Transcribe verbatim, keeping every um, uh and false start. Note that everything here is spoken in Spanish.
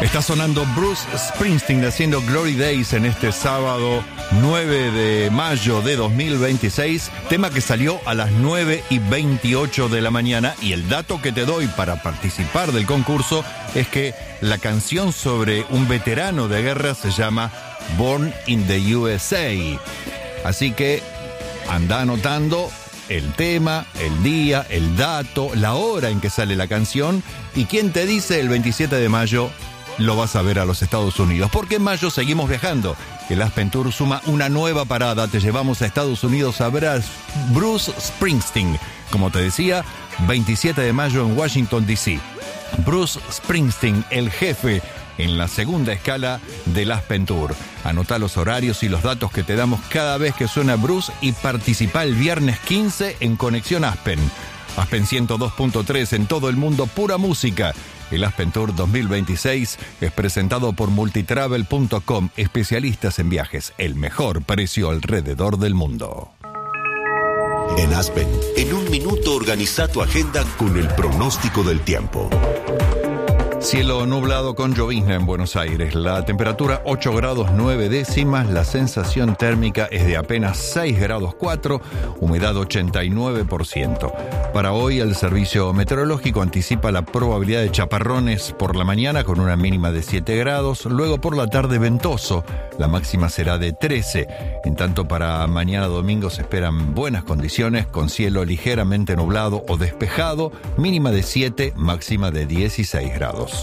Está sonando Bruce Springsteen haciendo Glory Days en este sábado nueve de mayo de dos mil veintiséis, tema que salió a las nueve y veintiocho de la mañana, y el dato que te doy para participar del concurso es que la canción sobre un veterano de guerra se llama Born in the U S A. Así que anda anotando el tema, el día, el dato, la hora en que sale la canción, y quién te dice el veintisiete de mayo lo vas a ver a los Estados Unidos, porque en mayo seguimos viajando. El Aspen Tour suma una nueva parada, te llevamos a Estados Unidos a ver a Bruce Springsteen. Como te decía, veintisiete de mayo en Washington, D C Bruce Springsteen, el jefe, en la segunda escala del Aspen Tour. Anota los horarios y los datos que te damos cada vez que suena Bruce y participa el viernes quince en Conexión Aspen. Aspen ciento dos punto tres en todo el mundo, pura música. El Aspen Tour dos mil veintiséis es presentado por multitravel punto com, especialistas en viajes, el mejor precio alrededor del mundo. En Aspen, en un minuto organiza tu agenda con el pronóstico del tiempo. Cielo nublado con llovizna en Buenos Aires. La temperatura ocho grados nueve décimas. La sensación térmica es de apenas seis grados cuatro. Humedad ochenta y nueve por ciento. Para hoy el servicio meteorológico anticipa la probabilidad de chaparrones por la mañana con una mínima de siete grados. Luego por la tarde ventoso. La máxima será de trece. En tanto para mañana domingo se esperan buenas condiciones con cielo ligeramente nublado o despejado. Mínima de siete, máxima de dieciséis grados.